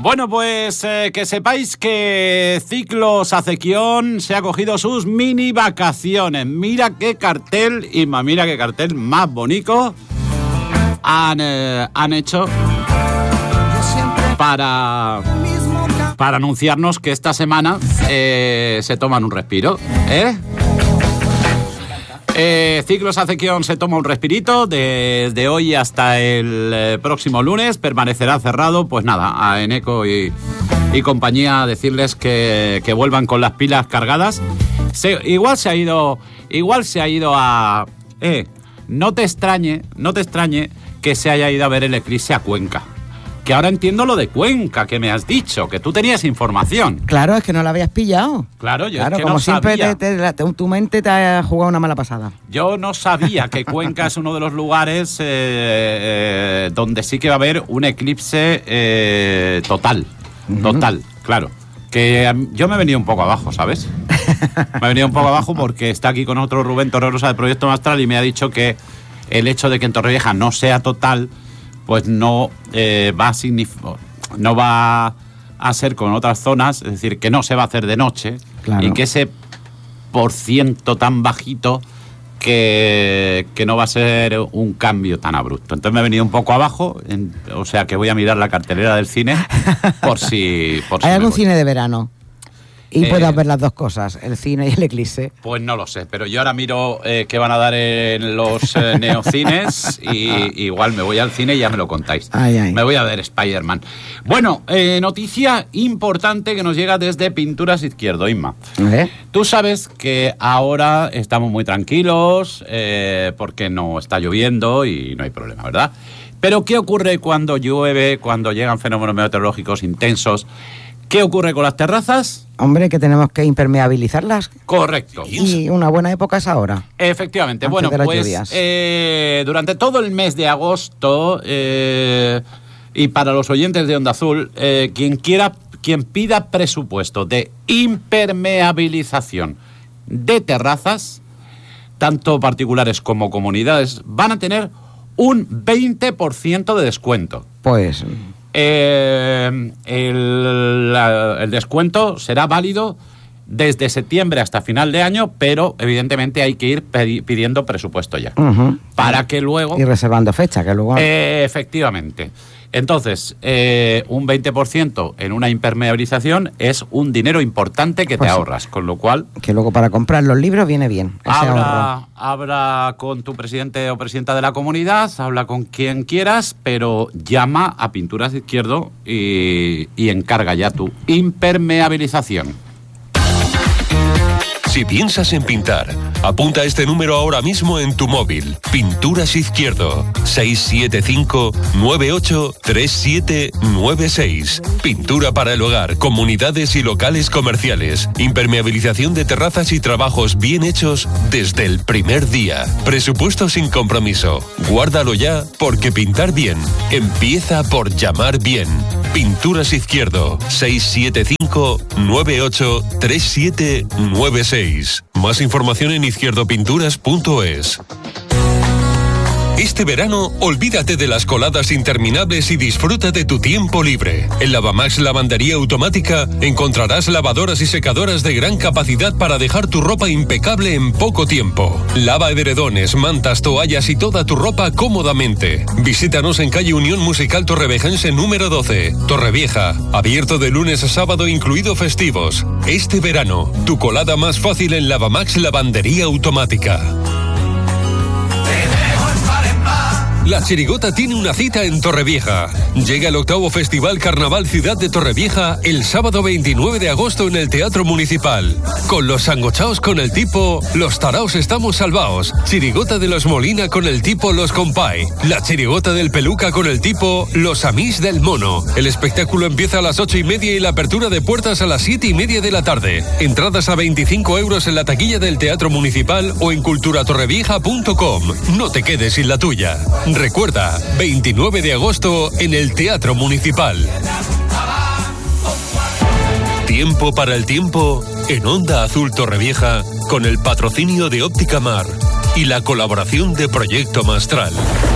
Bueno, pues que sepáis que Ciclos Acequión se ha cogido sus mini vacaciones. Mira qué cartel, Inma, mira qué cartel más bonito han hecho para anunciarnos que esta semana se toman un respiro, Ciclos Acequión se toma un respirito desde hoy hasta el próximo lunes. Permanecerá cerrado. Pues nada, a Eneco y compañía decirles que vuelvan con las pilas cargadas. Igual se ha ido a... No te extrañe que se haya ido a ver el eclipse a Cuenca. Que ahora entiendo lo de Cuenca que me has dicho, que tú tenías información. Claro, es que no la habías pillado. Claro, yo claro, es que como no siempre sabía. Tu mente te ha jugado una mala pasada. Yo no sabía que Cuenca es uno de los lugares donde sí que va a haber un eclipse total. Total, claro. Que yo me he venido un poco abajo, ¿sabes? Me he venido un poco abajo porque está aquí con otro Rubén Torregrosa de Proyecto Mastral y me ha dicho que el hecho de que en Torrevieja no sea total, pues no va a ser con otras zonas, es decir, que no se va a hacer de noche, claro. Y que ese % tan bajito que no va a ser un cambio tan abrupto. Entonces me he venido un poco abajo, o sea que voy a mirar la cartelera del cine por si ¿Hay algún cine de verano? Y puedas ver las dos cosas, el cine y el eclipse. Pues no lo sé, pero yo ahora miro qué van a dar en los neocines y igual me voy al cine y ya me lo contáis. Me voy a ver Spider-Man. Bueno, noticia importante que nos llega desde Pinturas Izquierdo, Inma. Tú sabes que ahora estamos muy tranquilos porque no está lloviendo y no hay problema, ¿verdad? Pero ¿qué ocurre cuando llueve, cuando llegan fenómenos meteorológicos intensos? ¿Qué ocurre con las terrazas? Hombre, que tenemos que impermeabilizarlas. Correcto. Y una buena época es ahora. Efectivamente. Bueno, pues durante todo el mes de agosto y para los oyentes de Onda Azul, quien pida presupuesto de impermeabilización de terrazas, tanto particulares como comunidades, van a tener un 20% de descuento. Pues... el descuento será válido desde septiembre hasta final de año, pero evidentemente hay que ir pidiendo presupuesto ya, para que luego... Y reservando fecha, que luego... efectivamente. Entonces, un 20% en una impermeabilización es un dinero importante que te ahorras, con lo cual... Que luego para comprar los libros viene bien. Habla con tu presidente o presidenta de la comunidad, habla con quien quieras, pero llama a Pinturas Izquierdo y encarga ya tu impermeabilización. Si piensas en pintar, apunta este número ahora mismo en tu móvil. Pinturas Izquierdo, 675-983796. Pintura para el hogar, comunidades y locales comerciales. Impermeabilización de terrazas y trabajos bien hechos desde el primer día. Presupuesto sin compromiso. Guárdalo ya, porque pintar bien empieza por llamar bien. Pinturas Izquierdo, 675-983796. Más información en izquierdopinturas.es. Este verano, olvídate de las coladas interminables y disfruta de tu tiempo libre. En Lavamax Lavandería Automática encontrarás lavadoras y secadoras de gran capacidad para dejar tu ropa impecable en poco tiempo. Lava edredones, mantas, toallas y toda tu ropa cómodamente. Visítanos en calle Unión Musical Torrevejense número 12, Torrevieja. Abierto de lunes a sábado, incluido festivos. Este verano, tu colada más fácil en Lavamax Lavandería Automática. La Chirigota tiene una cita en Torrevieja. Llega el 8º Festival Carnaval Ciudad de Torrevieja el sábado 29 de agosto en el Teatro Municipal. Con los sangochaos con el tipo Los Taraos Estamos Salvaos. Chirigota de los Molina con el tipo Los Compay. La Chirigota del Peluca con el tipo Los Amís del Mono. El espectáculo empieza a las 8:30 y la apertura de puertas a las 7:30 de la tarde. Entradas a 25 € en la taquilla del Teatro Municipal o en culturatorrevieja.com. No te quedes sin la tuya. Recuerda, 29 de agosto en el Teatro Municipal. Tiempo para el tiempo en Onda Azul Torrevieja con el patrocinio de Óptica Mar y la colaboración de Proyecto Mastral.